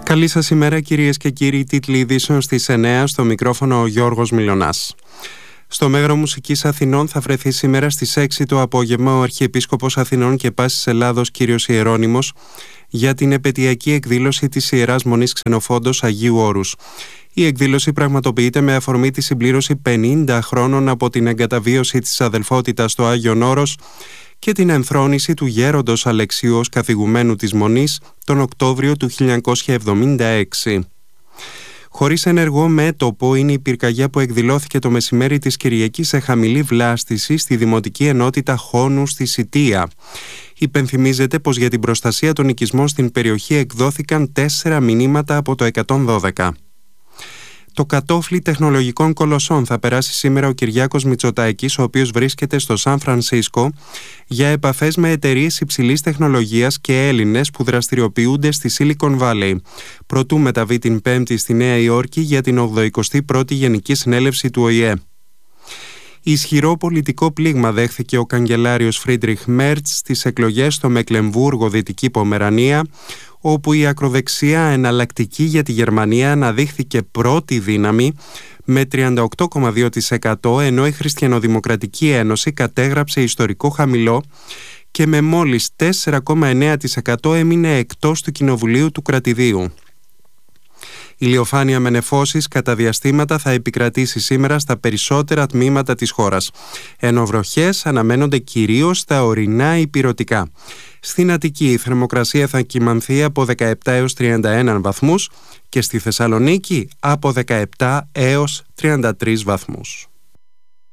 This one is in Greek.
Καλή σας ημέρα κυρίες και κύριοι, τίτλοι ειδήσεων στις 9, στο μικρόφωνο ο Γιώργος Μιλωνάς. Στο Μέγαρο Μουσικής Αθηνών θα βρεθεί σήμερα στις 6 το απόγευμα ο Αρχιεπίσκοπος Αθηνών και Πάσης Ελλάδος κ. Ιερώνυμος για την επετειακή εκδήλωση της Ιεράς Μονής Ξενοφόντος Αγίου Όρους. Η εκδήλωση πραγματοποιείται με αφορμή τη συμπλήρωση 50 χρόνων από την εγκαταβίωση της αδελφότητας στο Άγιον Όρος και την ενθρόνηση του γέροντος Αλεξίου ως καθηγουμένου της Μονής τον Οκτώβριο του 1976. Χωρίς ενεργό μέτωπο είναι η πυρκαγιά που εκδηλώθηκε το μεσημέρι της Κυριακής σε χαμηλή βλάστηση στη Δημοτική Ενότητα Χόνου στη Σιτία. Υπενθυμίζεται πως για την προστασία των οικισμών στην περιοχή εκδόθηκαν 4 μηνύματα από το 112. Το κατόφλι τεχνολογικών κολοσσών θα περάσει σήμερα ο Κυριάκος Μητσοτάκης, ο οποίος βρίσκεται στο Σαν Φρανσίσκο για επαφές με εταιρείες υψηλής τεχνολογίας και Έλληνες που δραστηριοποιούνται στη Silicon Valley. Προτού μεταβεί την Πέμπτη στη Νέα Υόρκη για την 81η Γενική Συνέλευση του ΟΗΕ. Ισχυρό πολιτικό πλήγμα δέχθηκε ο καγκελάριος Φρίντριχ Μέρτς στις εκλογές στο Μεκλεμβούργο, Δυτική Πομερανία, όπου η ακροδεξιά εναλλακτική για τη Γερμανία αναδείχθηκε πρώτη δύναμη με 38,2%, ενώ η Χριστιανοδημοκρατική Ένωση κατέγραψε ιστορικό χαμηλό και με μόλις 4,9% έμεινε εκτός του Κοινοβουλίου του κρατηδίου. Ηλιοφάνεια με νεφώσεις κατά διαστήματα θα επικρατήσει σήμερα στα περισσότερα τμήματα της χώρας, ενώ βροχές αναμένονται κυρίως στα ορεινά ηπειρωτικά. Στην Αττική η θερμοκρασία θα κυμανθεί από 17 έως 31 βαθμούς και στη Θεσσαλονίκη από 17 έως 33 βαθμούς.